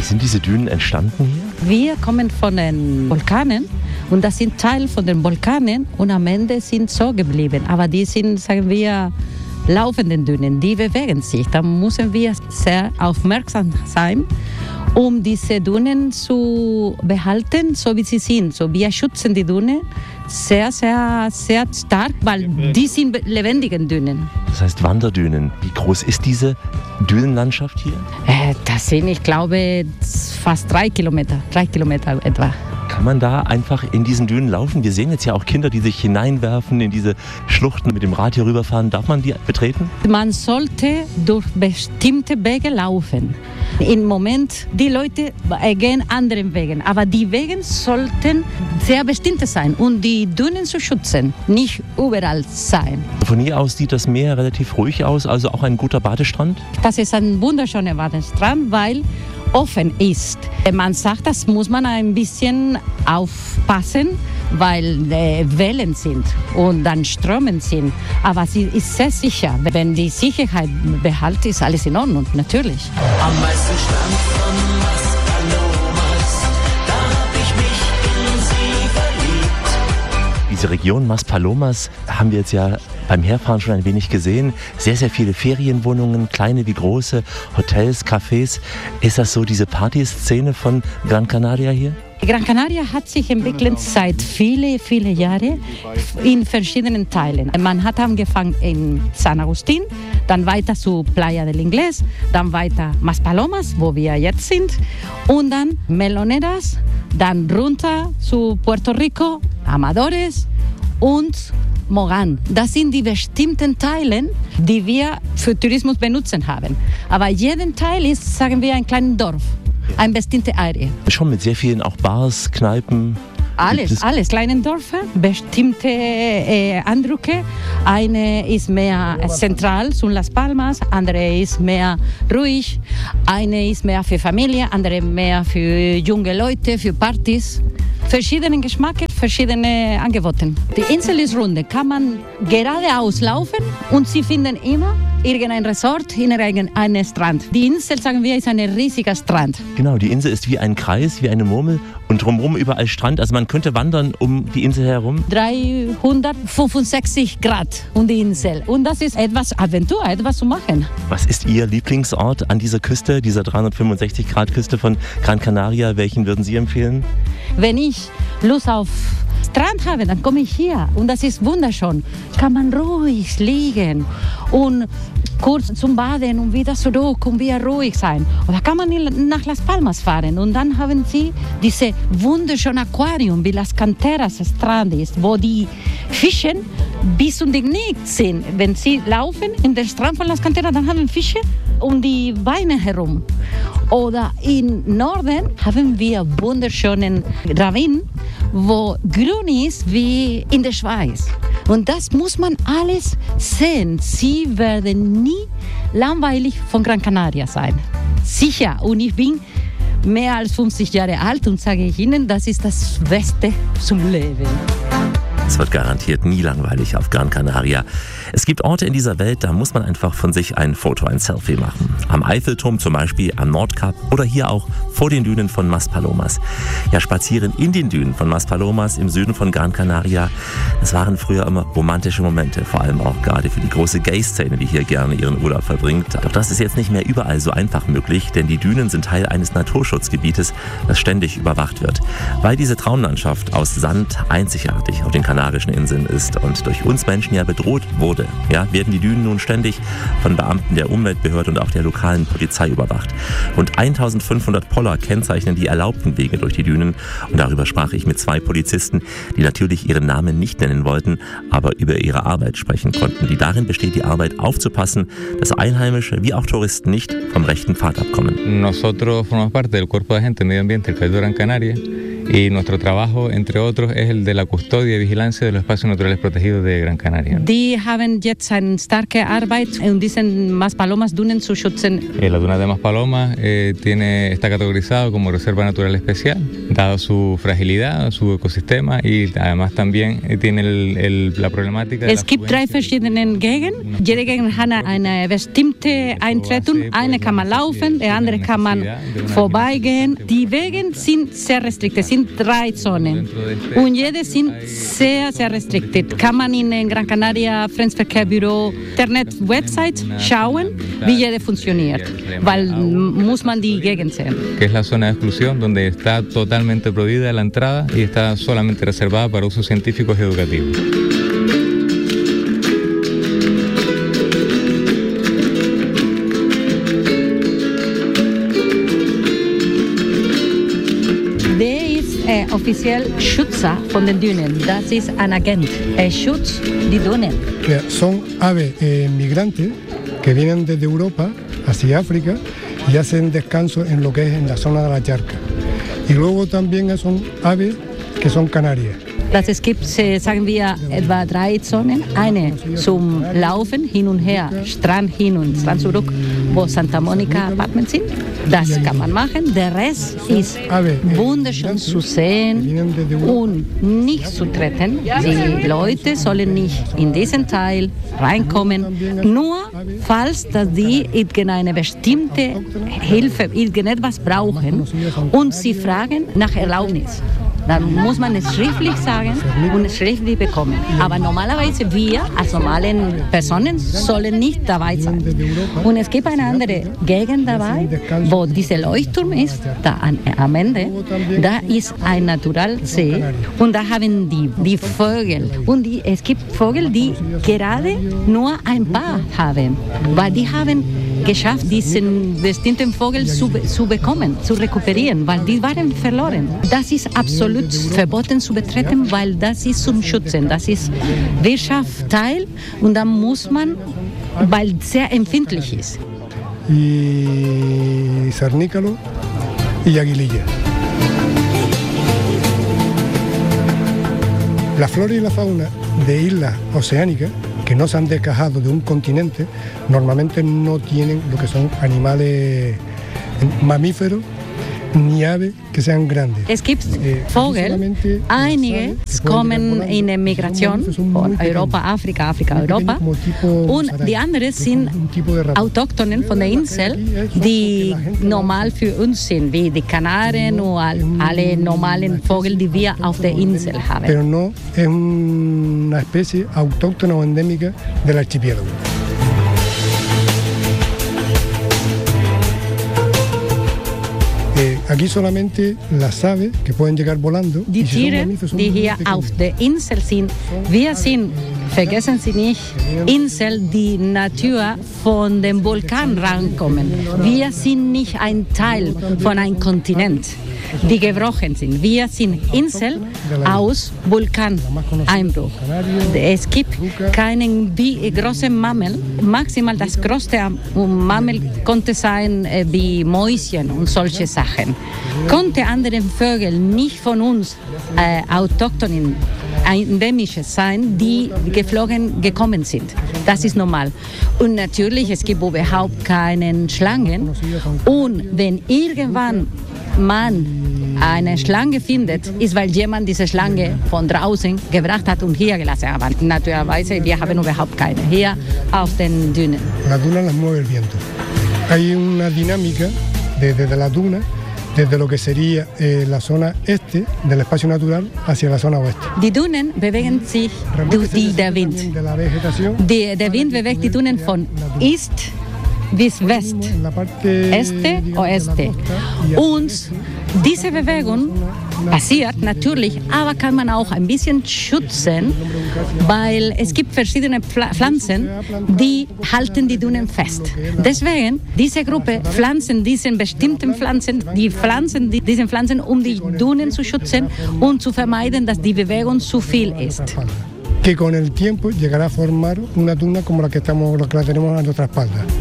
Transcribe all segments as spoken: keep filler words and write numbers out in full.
sind diese Dünen entstanden hier? Wir kommen von den Vulkanen und das sind Teil von den Vulkanen und am Ende sind so geblieben. Aber die sind, sagen wir, laufende Dünen, die bewegen sich. Da müssen wir sehr aufmerksam sein, um diese Dünen zu behalten, so wie sie sind. So, wir schützen die Dünen sehr, sehr, sehr stark, weil die sind lebendige Dünen. Das heißt Wanderdünen. Wie groß ist diese Dünenlandschaft hier? Äh, das sind, ich glaube, fast drei Kilometer, drei Kilometer etwa. Kann man da einfach in diesen Dünen laufen? Wir sehen jetzt ja auch Kinder, die sich hineinwerfen in diese Schluchten, mit dem Rad hier rüberfahren. Darf man die betreten? Man sollte durch bestimmte Wege laufen. Im Moment, die Leute gehen anderen Wegen, aber die Wege sollten sehr bestimmte sein und die Dünen zu schützen, nicht überall sein. Von hier aus sieht das Meer relativ ruhig aus, also auch ein guter Badestrand? Das ist ein wunderschöner Badestrand, weil offen ist. Man sagt, das muss man ein bisschen aufpassen, weil äh, Wellen sind und dann Strömen sind. Aber sie ist sehr sicher. Wenn die Sicherheit behält, ist alles in Ordnung, natürlich. Am meisten Strand von Mas Palomas, da hab ich mich in sie verliebt. Diese Region Mas Palomas haben wir jetzt ja beim Herfahren schon ein wenig gesehen. Sehr, sehr viele Ferienwohnungen, kleine wie große, Hotels, Cafés. Ist das so diese Partyszene von Gran Canaria hier? Gran Canaria hat sich entwickelt seit viele, viele Jahren in verschiedenen Teilen. Man hat angefangen in San Agustín, dann weiter zu Playa del Inglés, dann weiter Mas Palomas, wo wir jetzt sind, und dann Meloneras, dann runter zu Puerto Rico, Amadores und Mogan. Das sind die bestimmten Teile, die wir für Tourismus benutzen haben. Aber jeden Teil ist, sagen wir, ein kleines Dorf, eine bestimmte Area. Schon mit sehr vielen auch Bars, Kneipen. Alles, alles. Kleine Dörfer, bestimmte äh, Eindrücke. Eine ist mehr äh, zentral, zu Las Palmas, andere ist mehr ruhig, eine ist mehr für Familie, andere mehr für junge Leute, für Partys. Verschiedene Geschmäcker, verschiedene Angebote. Die Insel ist rund, kann man geradeaus laufen und Sie finden immer irgendein Resort, irgendeinen Strand. Die Insel, sagen wir, ist ein riesiger Strand. Genau, die Insel ist wie ein Kreis, wie eine Murmel und drumherum überall Strand. Also man könnte wandern um die Insel herum. dreihundertfünfundsechzig Grad um die Insel. Und das ist etwas Aventur, etwas zu machen. Was ist Ihr Lieblingsort an dieser Küste, dieser dreihundertfünfundsechzig Grad Küste von Gran Canaria? Welchen würden Sie empfehlen? Wenn ich Lust auf Strand habe, dann komme ich hier und das ist wunderschön. Kann man ruhig liegen und kurz zum Baden und wieder zurück und wieder ruhig sein. Oder kann man nach Las Palmas fahren und dann haben Sie diese wunderschöne Aquarium, wie Las Canteras Strand ist, wo die Fische bis zum Knie sind. Wenn Sie laufen in den Strand von Las Canteras, dann haben Fische um die Beine herum. Oder im Norden haben wir wunderschönen Ravin, wo grün ist wie in der Schweiz. Und das muss man alles sehen. Sie werden nie langweilig von Gran Canaria sein. Sicher. Und ich bin mehr als fünfzig Jahre alt und sage ich Ihnen, das ist das Beste zum Leben. Es wird garantiert nie langweilig auf Gran Canaria. Es gibt Orte in dieser Welt, da muss man einfach von sich ein Foto, ein Selfie machen. Am Eiffelturm zum Beispiel, am Nordkap oder hier auch vor den Dünen von Mas Palomas. Ja, spazieren in den Dünen von Mas Palomas im Süden von Gran Canaria, das waren früher immer romantische Momente, vor allem auch gerade für die große Gay-Szene, die hier gerne ihren Urlaub verbringt. Doch das ist jetzt nicht mehr überall so einfach möglich, denn die Dünen sind Teil eines Naturschutzgebietes, das ständig überwacht wird. Weil diese Traumlandschaft aus Sand einzigartig auf den Kanarischen Inseln ist und durch uns Menschen ja bedroht wurde, ja, werden die Dünen nun ständig von Beamten der Umweltbehörde und auch der lokalen Polizei überwacht. Rund eintausendfünfhundert Poller kennzeichnen die erlaubten Wege durch die Dünen und darüber sprach ich mit zwei Polizisten, die natürlich ihren Namen nicht nennen wollten, aber über ihre Arbeit sprechen konnten, die darin besteht, die Arbeit aufzupassen, dass Einheimische wie auch Touristen nicht vom rechten Pfad abkommen. Nosotros formamos parte del Cuerpo de Agentes de Medio Ambiente del País de Gran Canaria Y nuestro trabajo, entre otros, es el de la custodia y vigilancia de los espacios naturales protegidos de Gran Canaria. Die haben jetzt eine starke Arbeit, um diesen Maspalomas-Dunen zu schützen. Eh, la duna de Maspalomas eh, tiene, está categorizado como reserva natural especial, dado su fragilidad, su ecosistema y además también eh, tiene el, el, la problemática. Es gibt drei verschiedene Gegenden. Jede Gegend hat eine bestimmte Eintretung. Eine kann man laufen, die andere kann man vorbeigehen. Die Wege sind sehr restriktiv, sind drei Zonen. Und jede sind sehr, sehr restriktiv. Kann man in den Gran Canaria Fremdenverkehrsbüro Internet-Website schauen, wie jede funktioniert. Weil muss man die Gegend sehen. Que es la zona de exclusión donde está totalmente prohibida la entrada y está solamente reservada para usos científicos y educativos. Äh, offiziell Schützer von den Dünen. Das ist ein Agent. Er schützt die Dünen. Ja, son aves eh, migrantes que vienen desde Europa hacia África y hacen descanso en lo que es en la zona de la charca. Y luego también son aves que son canarias. Das es gibt, sagen wir, etwa drei Zonen. Eine zum Laufen, hin und her, Strand hin und Strand zurück, wo Santa Monica Apartments sind. Das kann man machen. Der Rest ist wunderschön zu sehen und nicht zu treten. Die Leute sollen nicht in diesen Teil reinkommen. Nur falls dass die irgendeine bestimmte Hilfe, irgendetwas brauchen und sie fragen nach Erlaubnis. Dann muss man es schriftlich sagen und es schriftlich bekommen. Aber normalerweise wir als normalen Personen sollen nicht dabei sein. Und es gibt eine andere Gegend dabei, wo dieser Leuchtturm ist, da an, am Ende, da ist ein Naturalsee und da haben die, die Vögel. Und die, es gibt Vögel, die gerade nur ein paar haben, weil die haben geschafft, diesen bestimmten Vogel zu, zu bekommen, zu rekuperieren, weil die waren verloren. Das ist absolut verboten zu betreten, weil das ist zum Schützen, das ist Wirtschaftsteil und da muss man, weil es sehr empfindlich ist. Y cernícalo y aguililla. La flora y la fauna de islas oceánicas que no se han desgajado de un continente normalmente no tienen lo que son animales mamíferos ni aves que sean grandes. Es gibt Vögel, einige kommen in der Migration von Europa, Afrika, Afrika, Europa und die anderen sind Autochtonen von der Insel, die normal für uns sind, wie die Kanaren oder alle normalen Vögel, die wir auf der Insel haben. Pero no es una especie autóctona o endémica del archipiélago. Eh, aquí solamente las aves que pueden llegar volando. Die Tiere, die hier auf der Insel sind, wir sind, vergessen Sie nicht, Insel, die Natur von dem Vulkan rankommen. Wir sind nicht ein Teil von einem Kontinent, die gebrochen sind. Wir sind Insel aus Vulkaneinbruch. Es gibt keinen großen Mammel. Maximal das größte Mammel konnte sein äh, wie Mäuschen und solche Sachen. Konnte andere Vögel nicht von uns äh, autochthonen endemische sein, die geflogen gekommen sind. Das ist normal. Und natürlich, es gibt überhaupt keine Schlangen. Und wenn irgendwann man eine Schlange findet, ist, weil jemand diese Schlange von draußen gebracht hat und hier gelassen hat. Aber naturalmente, wir haben überhaupt keine hier auf den Dünen. La duna las mueve el viento. Hay una dinámica desde de la duna, desde lo que sería eh, la zona este del espacio natural hacia la zona oeste. Die Dünen bewegen sich durch die, der Wind. Die, der Wind bewegt die Dünen von East bis West, Este, Oeste. Und diese Bewegung passiert natürlich, aber kann man auch ein bisschen schützen, weil es gibt verschiedene Pflanzen, die halten die Dünen fest. Deswegen, diese Gruppe pflanzen diese bestimmten Pflanzen, die pflanzen diese Pflanzen, um die Dünen zu schützen und zu vermeiden, dass die Bewegung zu viel ist. Que con el tiempo llegará a formar una duna como la que estamos, la que la tenemos a nuestra espalda.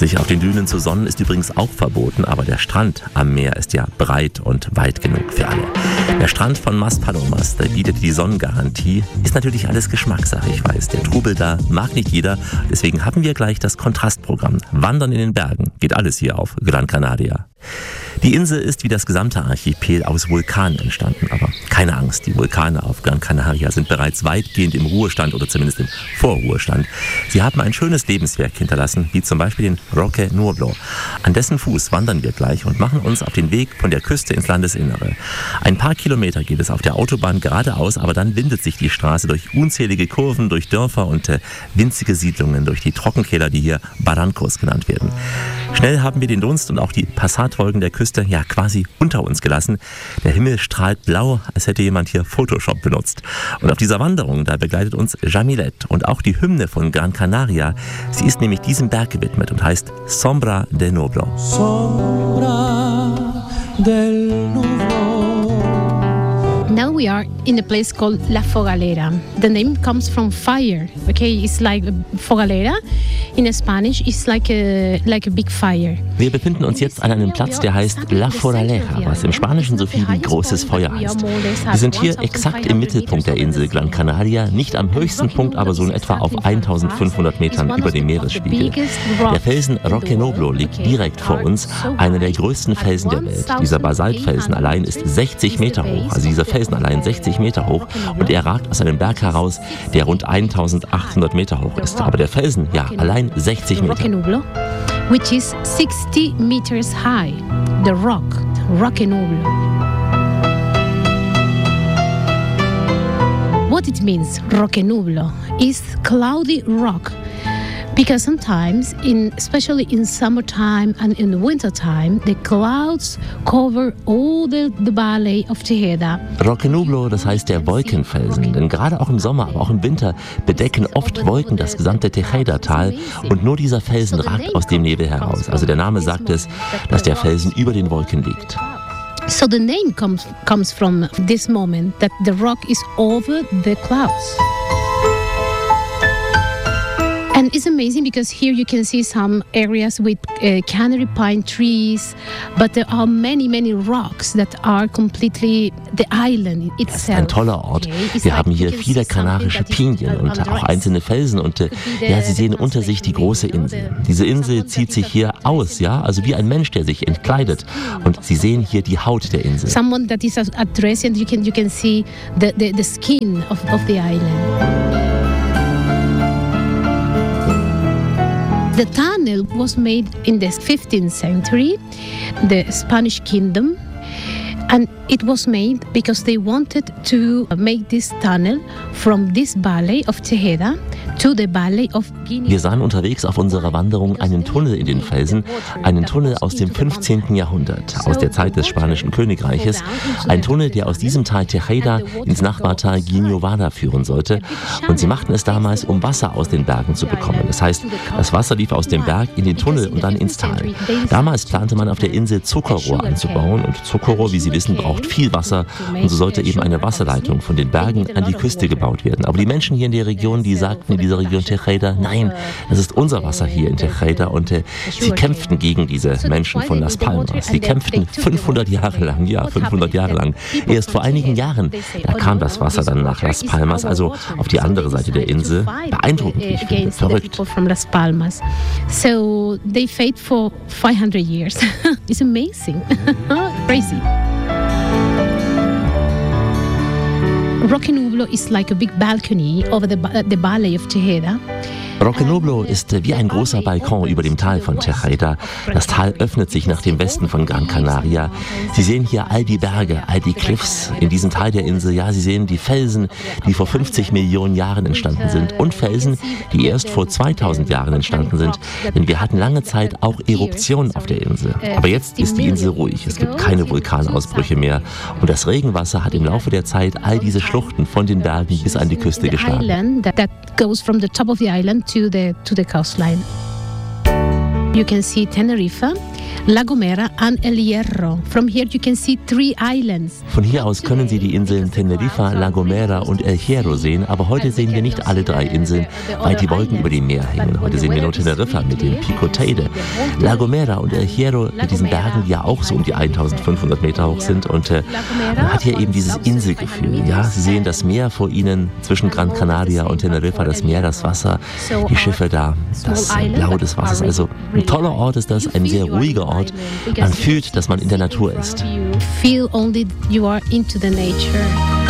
Sich auf den Dünen zu sonnen ist übrigens auch verboten, aber der Strand am Meer ist ja breit und weit genug für alle. Der Strand von Maspalomas, der bietet die Sonnengarantie. Ist natürlich alles Geschmackssache, ich weiß. Der Trubel da mag nicht jeder. Deswegen haben wir gleich das Kontrastprogramm. Wandern in den Bergen. Geht alles hier auf Gran Canaria. Die Insel ist wie das gesamte Archipel aus Vulkanen entstanden. Aber keine Angst, die Vulkane auf Gran Canaria sind bereits weitgehend im Ruhestand oder zumindest im Vorruhestand. Sie haben ein schönes Lebenswerk hinterlassen, wie zum Beispiel den Roque Nublo. An dessen Fuß wandern wir gleich und machen uns auf den Weg von der Küste ins Landesinnere. Ein paar Kilometer geht es auf der Autobahn geradeaus, aber dann windet sich die Straße durch unzählige Kurven, durch Dörfer und äh, winzige Siedlungen, durch die Trockenkeller, die hier Barrancos genannt werden. Schnell haben wir den Dunst und auch die Passatwolken der Küste ja quasi unter uns gelassen. Der Himmel strahlt blau, als hätte jemand hier Photoshop benutzt. Und auf dieser Wanderung, da begleitet uns Jamilet und auch die Hymne von Gran Canaria. Sie ist nämlich diesem Berg gewidmet und heißt Sombra del Nublo. Sombra del Nublo. Now we are in a place called La Fogalera. The name comes from fire. Okay, it's like Fogalera. In Spanish, it's like a like a big fire. Wir befinden uns jetzt an einem Platz, der heißt La Fogalera, was im Spanischen so viel wie großes Feuer heißt. Wir sind hier exakt im Mittelpunkt der Insel Gran Canaria, nicht am höchsten Punkt, aber so in etwa auf eintausendfünfhundert Metern über dem Meeresspiegel. Der Felsen Roque Nublo liegt direkt vor uns, einer der größten Felsen der Welt. Dieser Basaltfelsen allein ist sechzig Meter hoch, also dieser Felsen allein sechzig Meter hoch, und er ragt aus einem Berg heraus, der rund eintausendachthundert Meter hoch ist. Aber der Felsen, ja, allein sechzig Meter. Roque Nublo, which is sixty meters high. The rock, Roque Nublo. What it means, Roque Nublo, is cloudy rock. Because sometimes, in, especially in summertime and in wintertime, the clouds cover all the, the valley of Tejeda. Roque Nublo, das heißt der Wolkenfelsen, denn gerade auch im Sommer, aber auch im Winter bedecken oft Wolken das gesamte Tejeda-Tal und nur dieser Felsen ragt aus dem Nebel heraus. Also der Name sagt es, dass der Felsen über den Wolken liegt. So the name comes, comes from this moment, that the rock is over the clouds. And it's amazing because here you can see some areas with uh, canary pine trees, but there are many, many rocks that are completely the island itself. Das ist ein toller Ort. Wir haben hier viele kanarische Pinien und auch einzelne Felsen und äh, ja, Sie sehen unter sich die große Insel. Diese Insel zieht sich hier aus, ja, also wie ein Mensch, der sich entkleidet. Und Sie sehen hier die Haut der Insel. Someone that is at rest, and you can you can see the the, the skin of, of the island. The tunnel was made in the fifteenth century, the Spanish kingdom, and it was made because they wanted to make this tunnel from this valley of Tejeda to the valley of Guinea. Wir sahen unterwegs auf unserer Wanderung einen Tunnel in den Felsen, einen Tunnel aus dem fünfzehnten Jahrhundert, aus der Zeit des Spanischen Königreiches, ein Tunnel, der aus diesem Tal Tejeda ins Nachbartal Guiñovada führen sollte. Und sie machten es damals, um Wasser aus den Bergen zu bekommen. Das heißt, das Wasser lief aus dem Berg in den Tunnel und dann ins Tal. Damals plante man auf der Insel Zuckerrohr anzubauen und Zuckerrohr, wie Sie wissen, braucht viel Wasser und so sollte eben eine Wasserleitung von den Bergen an die Küste gebaut werden. Aber die Menschen hier in der Region, die sagten in dieser Region Tejeda, nein, das ist unser Wasser hier in Tejeda, und äh, sie kämpften gegen diese Menschen von Las Palmas. Sie kämpften fünfhundert Jahre lang, ja, fünfhundert Jahre lang. Erst vor einigen Jahren, da kam das Wasser dann nach Las Palmas, also auf die andere Seite der Insel. Beeindruckend, ich finde, verrückt. So they fought for five hundred years. It's amazing. Crazy. Roque Nublo is like a big balcony over the, the valley of Tejeda. Roque Nublo ist wie ein großer Balkon über dem Tal von Tejeda. Das Tal öffnet sich nach dem Westen von Gran Canaria. Sie sehen hier all die Berge, all die Cliffs in diesem Teil der Insel. Ja, Sie sehen die Felsen, die vor fünfzig Millionen Jahren entstanden sind, und Felsen, die erst vor zweitausend Jahren entstanden sind. Denn wir hatten lange Zeit auch Eruptionen auf der Insel. Aber jetzt ist die Insel ruhig. Es gibt keine Vulkanausbrüche mehr. Und das Regenwasser hat im Laufe der Zeit all diese Schluchten von den Bergen bis an die Küste geschlagen. Goes from the top of the island to the to the coastline. You can see Tenerife La Gomera and El Hierro. From here you can see three islands. Von hier aus können Sie die Inseln Tenerife, La Gomera und El Hierro sehen, aber heute sehen wir nicht alle drei Inseln, weil die Wolken über dem Meer hängen. Heute sehen wir nur Teneriffa mit dem Pico Teide. La Gomera und El Hierro mit diesen Bergen, die ja auch so um die eintausendfünfhundert Meter hoch sind, und äh, man hat hier eben dieses Inselgefühl. Ja, Sie sehen das Meer vor Ihnen zwischen Gran Canaria und Teneriffa, das Meer, das Wasser, die Schiffe da, das äh, Blau des Wassers. Also ein toller Ort ist das, ein sehr ruhiger Ort. Man fühlt, dass man in der Natur ist. Feel only you are into the nature.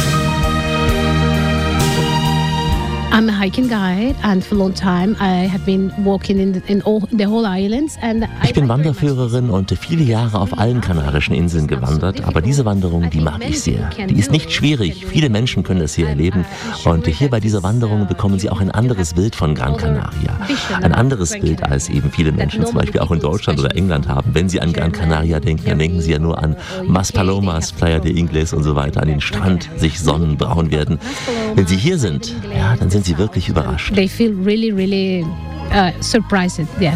I'm a hiking guide, and for a long time I have been walking in the, in all, the whole islands. And ich bin Wanderführerin und viele Jahre auf allen kanarischen Inseln gewandert, aber diese Wanderung, die mag ich sehr. Die ist nicht schwierig, viele Menschen können das hier erleben, und hier bei dieser Wanderung bekommen Sie auch ein anderes Bild von Gran Canaria. Ein anderes Bild, als eben viele Menschen zum Beispiel auch in Deutschland oder England haben. Wenn Sie an Gran Canaria denken, dann denken Sie ja nur an Maspalomas, Playa de Ingles und so weiter, an den Strand, sich sonnen, braun werden. Wenn Sie hier sind, ja, dann sind Sie wirklich überrascht. They feel really, really uh, surprised, yes.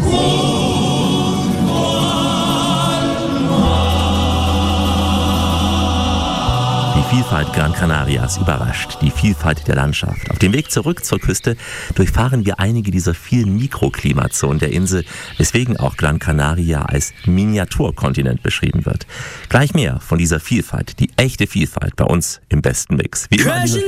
Die Vielfalt Gran Canarias überrascht, die Vielfalt der Landschaft. Auf dem Weg zurück zur Küste durchfahren wir einige dieser vielen Mikroklimazonen der Insel, weswegen auch Gran Canaria als Miniaturkontinent beschrieben wird. Gleich mehr von dieser Vielfalt, die echte Vielfalt bei uns im besten Mix. Wie immer